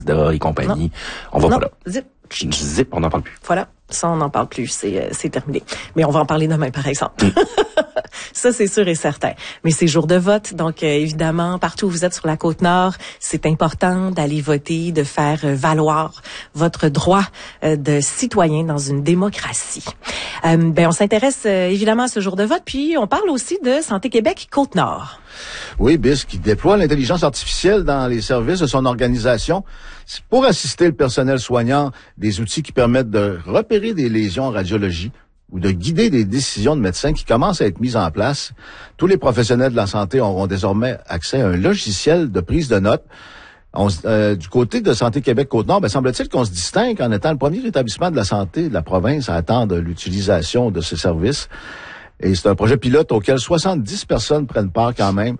et compagnie. On va pas là. Zip, on n'en parle plus. Voilà, ça on n'en parle plus, c'est terminé. Mais on va en parler demain, par exemple. Ça, c'est sûr et certain. Mais c'est jour de vote, donc évidemment, partout où vous êtes sur la Côte-Nord, c'est important d'aller voter, de faire valoir votre droit de citoyen dans une démocratie. On s'intéresse évidemment à ce jour de vote, puis on parle aussi de Santé Québec Côte-Nord. Oui, BIS qui déploie l'intelligence artificielle dans les services de son organisation. C'est pour assister le personnel soignant, des outils qui permettent de repérer des lésions en radiologie ou de guider des décisions de médecins qui commencent à être mises en place. Tous les professionnels de la santé auront désormais accès à un logiciel de prise de notes. Du côté de Santé Québec Côte-Nord, semble-t-il qu'on se distingue en étant le premier établissement de la santé de la province à attendre l'utilisation de ces services. Et c'est un projet pilote auquel 70 personnes prennent part quand même.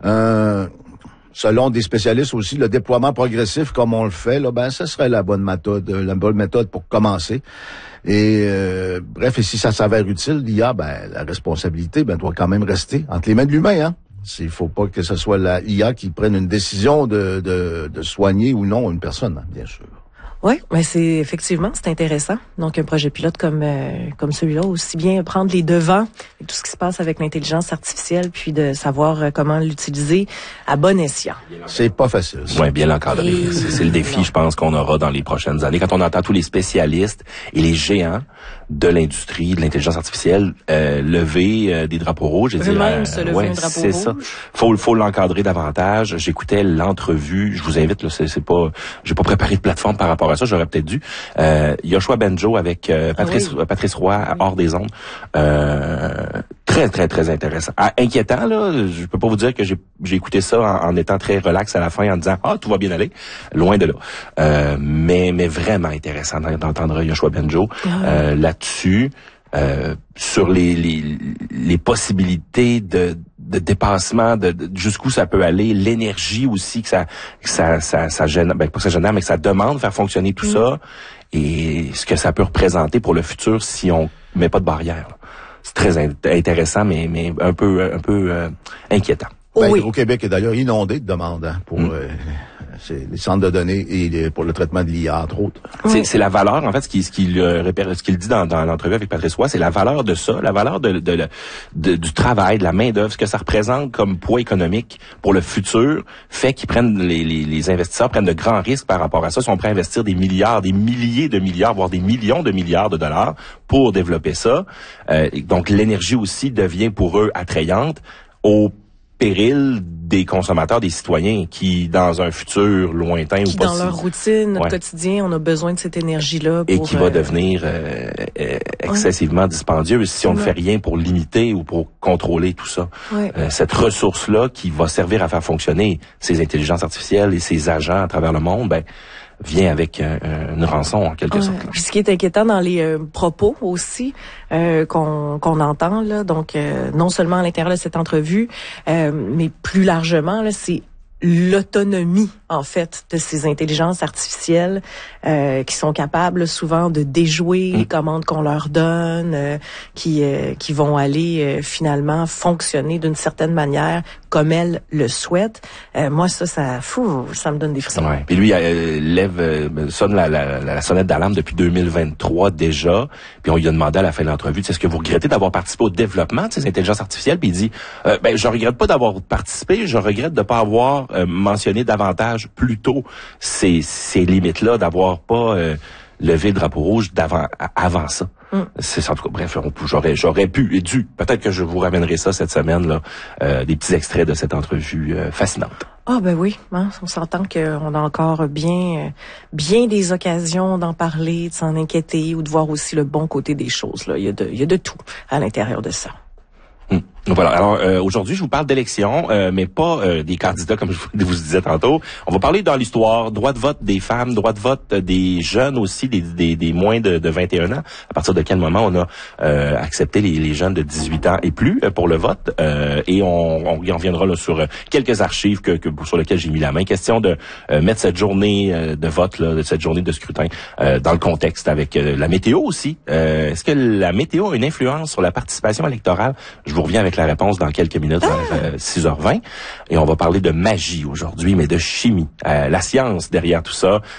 Selon des spécialistes aussi, le déploiement progressif comme on le fait, ce serait la bonne méthode pour commencer. Et bref, et si ça s'avère utile, l'IA, la responsabilité doit quand même rester entre les mains de l'humain, hein. Il faut pas que ce soit la IA qui prenne une décision de soigner ou non une personne, bien sûr. Oui, mais c'est intéressant. Donc un projet pilote comme celui-là, aussi bien prendre les devants et tout ce qui se passe avec l'intelligence artificielle, puis de savoir comment l'utiliser à bon escient. C'est pas facile. Oui, bien l'encadrer. C'est le défi, je pense, qu'on aura dans les prochaines années. Quand on entend tous les spécialistes et les géants de l'industrie de l'intelligence artificielle lever des drapeaux rouges, un drapeau rouge. C'est ça. Faut l'encadrer davantage. J'écoutais l'entrevue. Je vous invite, là, j'ai pas préparé de plateforme par rapport à ça, j'aurais peut-être dû. Yoshua Benjo avec Patrice Roy hors des ondes. Très, très, très intéressant. Inquiétant, là. Je peux pas vous dire que j'ai écouté ça en étant très relax à la fin, en disant tout va bien aller. Loin de là. Mais vraiment intéressant d'entendre Yoshua Benjo là-dessus. Sur les possibilités de dépassement, de jusqu'où ça peut aller, l'énergie aussi que ça gêne, pas que ça génère, mais que ça demande de faire fonctionner tout ça, et ce que ça peut représenter pour le futur si on met pas de barrière. C'est très intéressant, mais un peu inquiétant. Au Québec est d'ailleurs inondé de demandes pour les centres de données et pour le traitement de l'IA, entre autres. C'est la valeur, en fait, ce qu'il dit dans l'entrevue avec Patrice Roy, c'est la valeur de ça, la valeur du travail, de la main-d'œuvre, ce que ça représente comme poids économique pour le futur, fait qu'ils prennent les investisseurs prennent de grands risques par rapport à ça. Ils sont prêts à investir des milliards, des milliers de milliards, voire des millions de milliards de dollars pour développer ça. Donc l'énergie aussi devient pour eux attrayante au péril des consommateurs, des citoyens qui, dans un futur lointain ou pas dans leur routine, notre quotidien, on a besoin de cette énergie-là. Et qui va devenir excessivement dispendieuse si on ne fait rien pour limiter ou pour contrôler tout ça. Cette ressource-là qui va servir à faire fonctionner ces intelligences artificielles et ces agents à travers le monde, vient avec une rançon en quelque sorte. Puis ce qui est inquiétant dans les propos aussi qu'on entend là, donc non seulement à l'intérieur de cette entrevue, mais plus largement là, c'est l'autonomie en fait de ces intelligences artificielles qui sont capables souvent de déjouer les commandes qu'on leur donne, qui vont aller finalement fonctionner d'une certaine manière comme elles le souhaitent. Moi ça me donne des frissons. Puis lui sonne la sonnette d'alarme depuis 2023 déjà. Puis on lui a demandé à la fin de l'entrevue, est-ce que vous regrettez d'avoir participé au développement de ces intelligences artificielles? Puis il dit je regrette pas d'avoir participé, je regrette de pas avoir mentionné davantage plus tôt ces limites-là, d'avoir pas levé le drapeau rouge avant ça. C'est en tout cas, bref, j'aurais pu et dû. Peut-être que je vous ramènerai ça cette semaine là, des petits extraits de cette entrevue fascinante. Oui, on s'entend qu'on a encore bien des occasions d'en parler, de s'en inquiéter ou de voir aussi le bon côté des choses là. Il y a de tout à l'intérieur de ça. Voilà. Alors aujourd'hui, je vous parle d'élections, mais pas des candidats comme je vous disais tantôt. On va parler dans l'histoire, droit de vote des femmes, droit de vote des jeunes aussi, des moins de 21 ans. À partir de quel moment on a accepté les jeunes de 18 ans et plus pour le vote, et on y reviendra là sur quelques archives sur lesquelles j'ai mis la main. Question de mettre cette journée de vote là, cette journée de scrutin dans le contexte avec la météo aussi. Est-ce que la météo a une influence sur la participation électorale? Je vous reviens avec avec la réponse dans quelques minutes, vers 6h20. Et on va parler de magie aujourd'hui, mais de chimie. La science derrière tout ça,